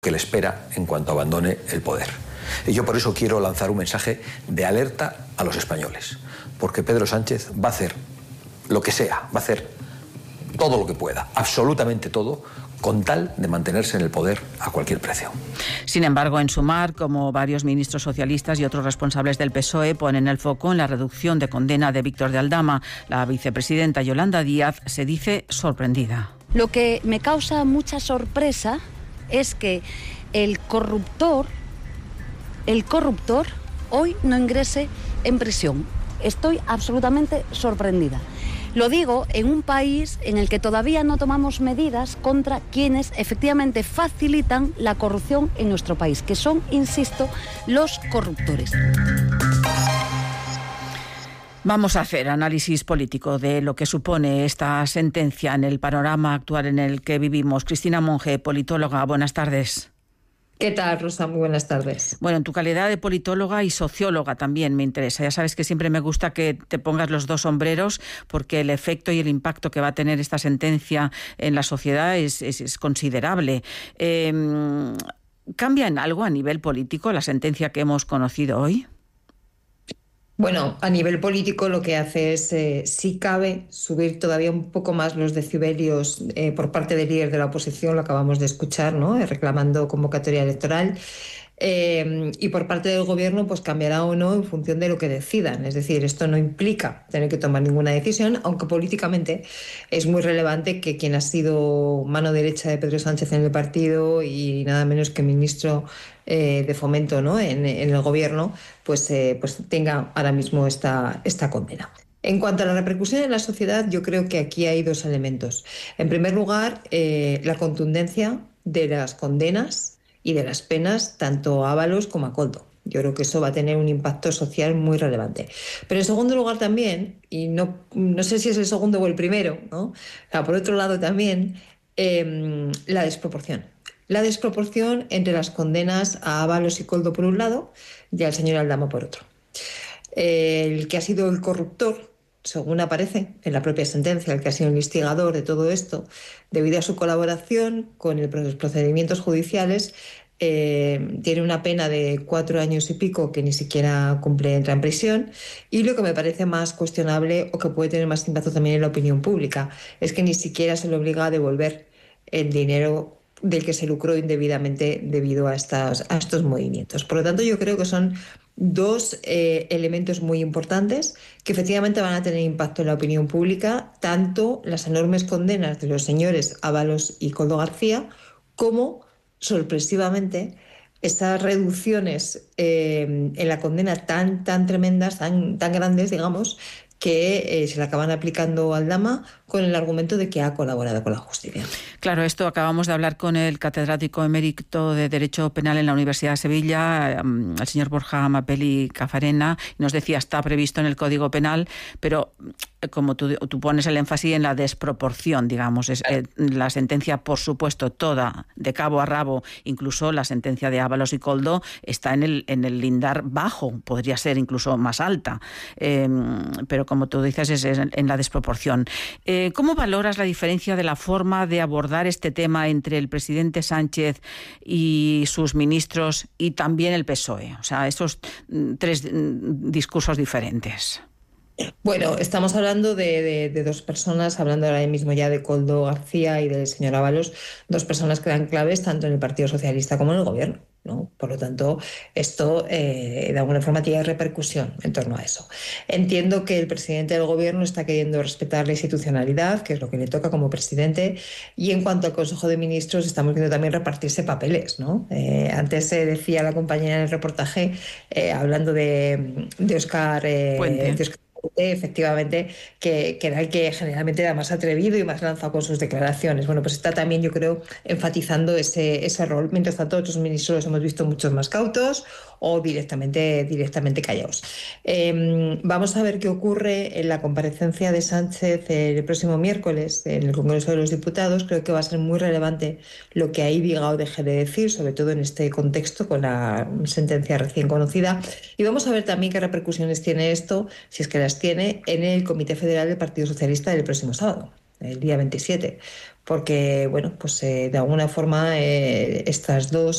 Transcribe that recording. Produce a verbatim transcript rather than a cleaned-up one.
que le espera en cuanto abandone el poder. Y yo por eso quiero lanzar un mensaje de alerta a los españoles, porque Pedro Sánchez va a hacer lo que sea, va a hacer todo lo que pueda, absolutamente todo, con tal de mantenerse en el poder a cualquier precio. Sin embargo, en Sumar, como varios ministros socialistas y otros responsables del P S O E, ponen el foco en la reducción de condena de Víctor de Aldama. La vicepresidenta Yolanda Díaz se dice sorprendida. Lo que me causa mucha sorpresa es que el corruptor, el corruptor hoy no ingrese en prisión. Estoy absolutamente sorprendida. Lo digo en un país en el que todavía no tomamos medidas contra quienes efectivamente facilitan la corrupción en nuestro país, que son, insisto, los corruptores. Vamos a hacer análisis político de lo que supone esta sentencia en el panorama actual en el que vivimos. Cristina Monge, politóloga, buenas tardes. ¿Qué tal, Rosa? Muy buenas tardes. Bueno, en tu calidad de politóloga y socióloga también me interesa. Ya sabes que siempre me gusta que te pongas los dos sombreros porque el efecto y el impacto que va a tener esta sentencia en la sociedad es, es, es considerable. Eh, ¿Cambia en algo a nivel político la sentencia que hemos conocido hoy? Bueno, a nivel político lo que hace es, eh, si cabe, subir todavía un poco más los decibelios eh, por parte del líder de la oposición, lo acabamos de escuchar, ¿no? Eh, reclamando convocatoria electoral. Eh, y por parte del gobierno pues cambiará o no en función de lo que decidan. Es decir, esto no implica tener que tomar ninguna decisión, aunque políticamente es muy relevante que quien ha sido mano derecha de Pedro Sánchez en el partido y nada menos que ministro eh, de Fomento, ¿no? en, en el gobierno, pues, eh, pues tenga ahora mismo esta, esta condena. En cuanto a la repercusión en la sociedad, yo creo que aquí hay dos elementos. En primer lugar, eh, la contundencia de las condenas y de las penas tanto a Ábalos como a Koldo. Yo creo que eso va a tener un impacto social muy relevante. Pero en segundo lugar también, y no, no sé si es el segundo o el primero, ¿no? O sea, por otro lado también, eh, la desproporción. La desproporción entre las condenas a Ábalos y Koldo por un lado y al señor Aldama por otro. El que ha sido el corruptor, según aparece en la propia sentencia, el que ha sido el instigador de todo esto, debido a su colaboración con los procedimientos judiciales, eh, tiene una pena de cuatro años y pico que ni siquiera cumple, entra en prisión. Y lo que me parece más cuestionable o que puede tener más impacto también en la opinión pública es que ni siquiera se le obliga a devolver el dinero del que se lucró indebidamente debido a, estas, a estos movimientos. Por lo tanto, yo creo que son dos eh, elementos muy importantes que efectivamente van a tener impacto en la opinión pública, tanto las enormes condenas de los señores Ábalos y Koldo García, como, sorpresivamente, esas reducciones eh, en la condena tan, tan tremendas, tan, tan grandes, digamos, que eh, se le acaban aplicando al Aldama con el argumento de que ha colaborado con la justicia. Claro, esto acabamos de hablar con el catedrático emérito de Derecho Penal en la Universidad de Sevilla, el señor Borja Mapelli Cafarena, y nos decía, está previsto en el Código Penal, pero como tú, tú pones el énfasis en la desproporción, digamos, es eh, la sentencia, por supuesto, toda, de cabo a rabo, incluso la sentencia de Ábalos y Koldo, está en el, en el lindar bajo, podría ser incluso más alta, eh, pero como tú dices, es en, en la desproporción. Eh, ¿Cómo valoras la diferencia de la forma de abordar este tema entre el presidente Sánchez y sus ministros y también el P S O E? O sea, esos tres discursos diferentes. Bueno, estamos hablando de, de, de dos personas, hablando ahora mismo ya de Koldo García y del señor Ábalos, dos personas que dan claves tanto en el Partido Socialista como en el Gobierno, ¿no? Por lo tanto, esto eh, de alguna forma tiene repercusión en torno a eso. Entiendo que el presidente del Gobierno está queriendo respetar la institucionalidad, que es lo que le toca como presidente, y en cuanto al Consejo de Ministros estamos viendo también repartirse papeles, ¿no? Eh, antes se eh, decía la compañera en el reportaje, eh, hablando de, de Óscar eh, de Óscar efectivamente, que, que era el que generalmente era más atrevido y más lanzado con sus declaraciones. Bueno, pues está también, yo creo, enfatizando ese, ese rol. Mientras tanto, otros ministros los hemos visto muchos más cautos o directamente, directamente callados. Eh, vamos a ver qué ocurre en la comparecencia de Sánchez el próximo miércoles en el Congreso de los Diputados. Creo que va a ser muy relevante lo que ahí diga o deje de decir, sobre todo en este contexto con la sentencia recién conocida. Y vamos a ver también qué repercusiones tiene esto, si es que las tiene, en el Comité Federal del Partido Socialista del próximo sábado. el día veintisiete, porque, bueno, pues eh, de alguna forma eh, estas dos